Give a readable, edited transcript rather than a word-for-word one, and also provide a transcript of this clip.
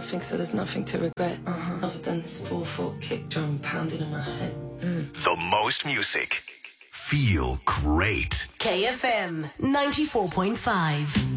nothing, so there's nothing to regret. Other than this 4/4 kick drum pounding in my head. The most music. Feel great. KFM 94.5.